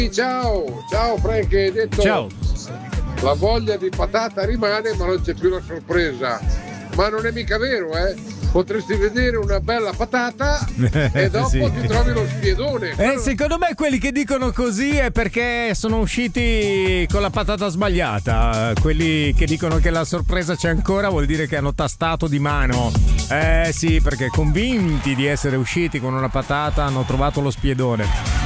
Ciao Frank, hai detto Ciao. la voglia di patata rimane ma non c'è più la sorpresa. Ma non è mica vero, eh? Potresti vedere una bella patata e dopo Sì. ti trovi lo spiedone. Secondo me quelli che dicono così è perché sono usciti con la patata sbagliata. Quelli che dicono che la sorpresa c'è ancora vuol dire che hanno tastato di mano. Sì, perché convinti di essere usciti con una patata hanno trovato lo spiedone.